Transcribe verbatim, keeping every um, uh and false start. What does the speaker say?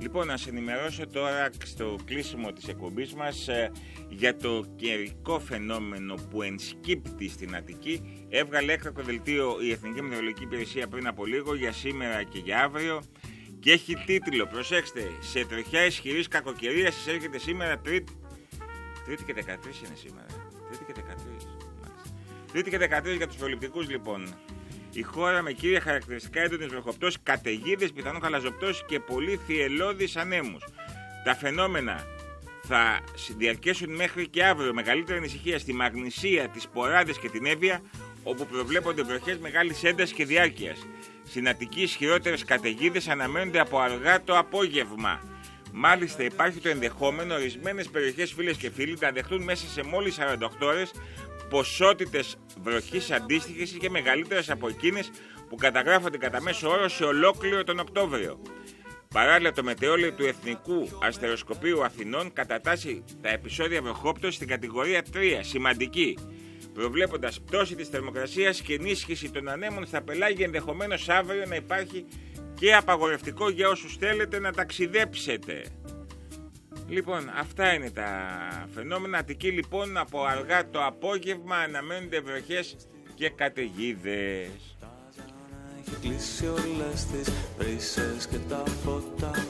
Λοιπόν, να σε ενημερώσω τώρα στο κλείσιμο της εκπομπής μας ε, για το καιρικό φαινόμενο που ενσκύπτει στην Αττική. Έβγαλε έκτακτο δελτίο η Εθνική Μετεωρολογική Υπηρεσία πριν από λίγο για σήμερα και για αύριο και έχει τίτλο, προσέξτε, σε τροχιά ισχυρής κακοκαιρίας εισέρχεται σήμερα τρίτη, τρίτη και δεκατρείς είναι σήμερα, τρίτη και δεκατρείς, μάλιστα. Τρίτη και δεκατρείς για τους προληπτικούς λοιπόν. Η χώρα με κύρια χαρακτηριστικά έντονες βροχοπτώσεις, καταιγίδες, πιθανόν χαλαζοπτώσεις και πολύ θυελλώδεις ανέμους. Τα φαινόμενα θα διαρκέσουν μέχρι και αύριο. Μεγαλύτερη ανησυχία στη Μαγνησία, τις Ποράδες και την Εύβοια, όπου προβλέπονται βροχές μεγάλης έντασης και διάρκειας. Στην Αττική ισχυρότερες καταιγίδες αναμένονται από αργά το απόγευμα. Μάλιστα υπάρχει το ενδεχόμενο ορισμένες περιοχές, φίλες και φίλοι, να δεχτούν μέσα σε μόλις σαράντα οκτώ ώρες ποσότητες βροχής αντίστοιχες και μεγαλύτερες από εκείνες που καταγράφονται κατά μέσο όρο σε ολόκληρο τον Οκτώβριο. Παράλληλα, το μετεόλιο του Εθνικού Αστεροσκοπείου Αθηνών κατατάσσει τα επεισόδια βροχόπτωσης στην κατηγορία τρία, σημαντική, προβλέποντας πτώση της θερμοκρασίας και ενίσχυση των ανέμων στα πελάγια, ενδεχομένως αύριο να υπάρχει και απαγορευτικό για όσους θέλετε να ταξιδέψετε. Λοιπόν, αυτά είναι τα φαινόμενα. Αττική λοιπόν, από αργά το απόγευμα αναμένονται βροχές και καταιγίδες. Έχει κλείσει όλες τις βρύσες και τα φώτα.